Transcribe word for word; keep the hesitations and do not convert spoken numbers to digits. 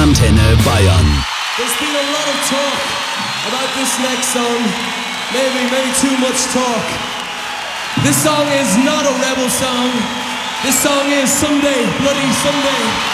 Antenne Bayern. There's been a lot of talk about this next song. Maybe, maybe too much talk. This song is not a rebel song. This song is Someday, Bloody Someday.